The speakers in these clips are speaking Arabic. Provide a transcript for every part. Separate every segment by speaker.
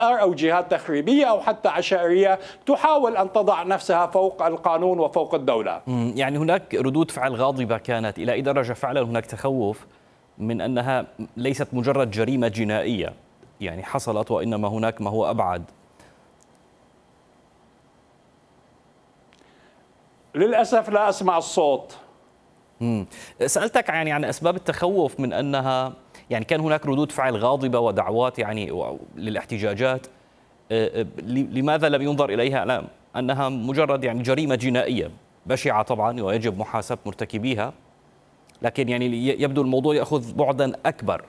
Speaker 1: أو جهات تخريبية أو حتى عشائرية تحاول أن تضع نفسها فوق القانون وفوق الدولة.
Speaker 2: يعني هناك ردود فعل غاضبة كانت، إلى أي درجة فعلا هناك تخوف من أنها ليست مجرد جريمة جنائية يعني حصلت، وإنما هناك ما هو أبعد؟
Speaker 1: للأسف لا أسمع الصوت.
Speaker 2: سألتك يعني عن أسباب التخوف من أنها يعني كان هناك ردود فعل غاضبة ودعوات يعني للاحتجاجات، لماذا لم ينظر إليها أنها مجرد يعني جريمة جنائية بشعة طبعا ويجب محاسبة مرتكبيها، لكن يعني يبدو الموضوع يأخذ بعدا أكبر؟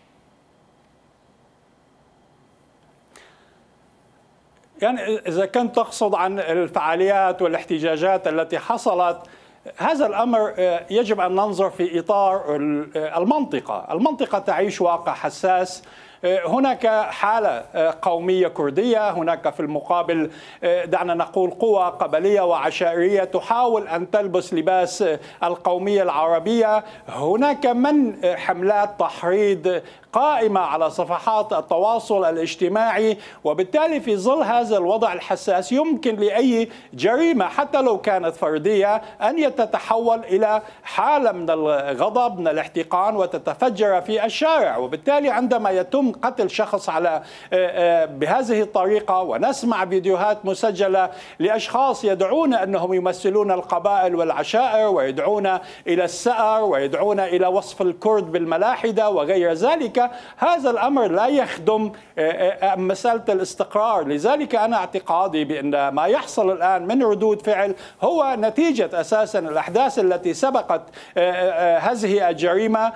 Speaker 1: يعني إذا كنت تقصد عن الفعاليات والاحتجاجات التي حصلت، هذا الأمر يجب أن ننظر في إطار المنطقة تعيش واقع حساس. هناك حالة قومية كردية، هناك في المقابل دعنا نقول قوى قبلية وعشائرية تحاول أن تلبس لباس القومية العربية، هناك حملات تحريض قائمة على صفحات التواصل الاجتماعي، وبالتالي في ظل هذا الوضع الحساس يمكن لأي جريمة حتى لو كانت فردية أن تتحول إلى حالة من الغضب من الاحتقان وتتفجر في الشارع. وبالتالي عندما يتم قتل شخص على بهذه الطريقة، ونسمع فيديوهات مسجلة لأشخاص يدعون أنهم يمثلون القبائل والعشائر ويدعون إلى السأر ويدعون إلى وصف الكرد بالملاحدة وغير ذلك، هذا الأمر لا يخدم مسألة الاستقرار. لذلك أنا اعتقادي بأن ما يحصل الآن من ردود فعل هو نتيجة أساسا الأحداث التي سبقت هذه الجريمة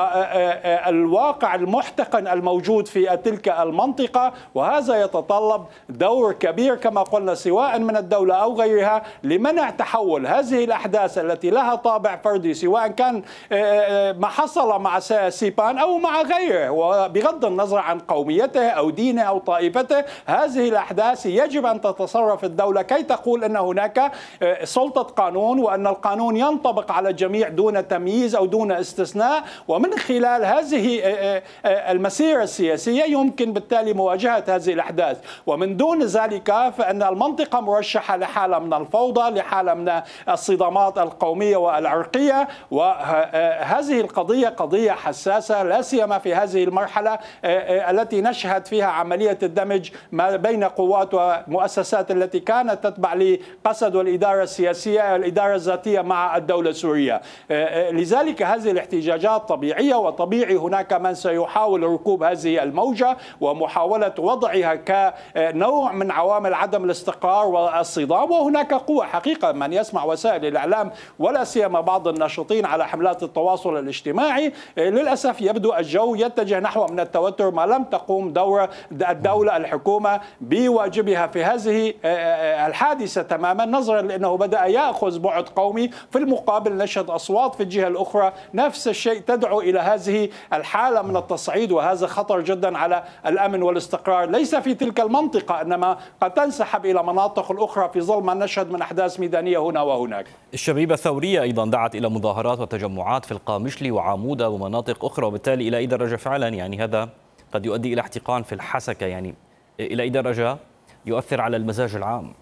Speaker 1: والواقع المحتقن الموجود في تلك المنطقة، وهذا يتطلب دور كبير كما قلنا سواء من الدولة أو غيرها لمنع تحول هذه الأحداث التي لها طابع فردي، سواء كان ما حصل مع سيبان أو مع غيره، وبغض النظر عن قوميته أو دينه أو طائفته. هذه الأحداث يجب أن تتصرف الدولة كي تقول أن هناك سلطة قانون وأن القانون ينطبق على الجميع دون تمييز أو دون استثناء، ومن خلال هذه المسيرة السياسية يمكن بالتالي مواجهة هذه الأحداث. ومن دون ذلك فإن المنطقة مرشحة لحالة من الفوضى، لحالة من الصدامات القومية والعرقية، وهذه القضية قضية حساسة لا سيما في هذه المرحلة التي نشهد فيها عملية الدمج ما بين قوات ومؤسسات التي كانت تتبع لقسد والإدارة السياسية الإدارة الذاتية مع الدولة السورية. لذلك هذه الاحتجاجات طبيعية، وطبيعي هناك من سيحاول ركوب هذه الموجة ومحاولة وضعها كنوع من عوامل عدم الاستقرار والصدام. وهناك قوة حقيقة، من يسمع وسائل الإعلام ولا سيما بعض الناشطين على حملات التواصل الاجتماعي، للأسف يبدو الجو يتجه نحو من التوتر ما لم تقوم دور الدولة الحكومة بواجبها في هذه الحادثة تماما، نظرا لأنه بدأ يأخذ بعد قومي. في المقابل نشهد أصوات في الجهة الأخرى نفس الشيء تدعو إلى هذه الحالة من التصعيد، وهذا خطر جدا على الأمن والاستقرار ليس في تلك المنطقة، إنما قد تنسحب إلى مناطق أخرى في ظل ما نشهد من أحداث ميدانية هنا وهناك.
Speaker 2: الشبيبة الثورية أيضا دعت إلى مظاهرات وتجمعات في القامشلي وعمودة ومناطق أخرى، وبالتالي إلى أي درجة فعلا يعني هذا قد يؤدي إلى احتقان في الحسكة؟ يعني إلى أي درجة يؤثر على المزاج العام؟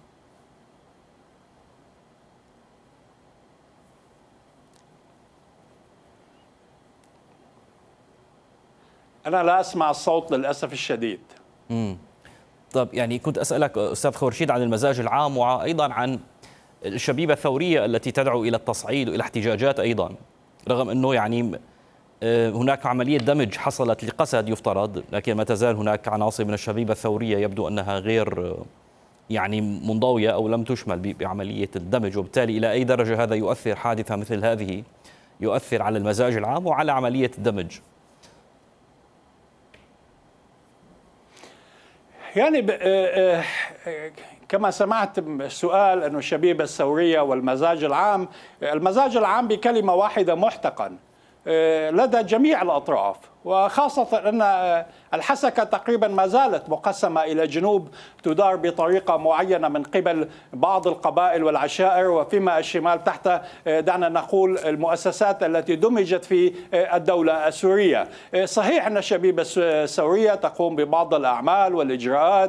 Speaker 1: أنا لا أسمع الصوت للأسف الشديد.
Speaker 2: طب يعني كنت أسألك أستاذ خورشيد عن المزاج العام، وأيضا عن الشبيبة الثورية التي تدعو إلى التصعيد وإلى احتجاجات أيضا، رغم أنه يعني هناك عملية دمج حصلت لقسد يفترض، لكن ما تزال هناك عناصر من الشبيبة الثورية يبدو أنها غير يعني منضوية أو لم تشمل بعملية الدمج، وبالتالي إلى أي درجة هذا يؤثر، حادثة مثل هذه يؤثر على المزاج العام وعلى عملية الدمج؟
Speaker 1: يعني كما سمعت سؤال أنه الشبيبة الثورية والمزاج العام، المزاج العام بكلمة واحدة محتقن لدى جميع الأطراف، وخاصة أن الحسكة تقريبا ما زالت مقسمة إلى جنوب تدار بطريقة معينة من قبل بعض القبائل والعشائر، وفيما الشمال تحت دعنا نقول المؤسسات التي دمجت في الدولة السورية. صحيح أن الشبيبة الثورية تقوم ببعض الأعمال والإجراءات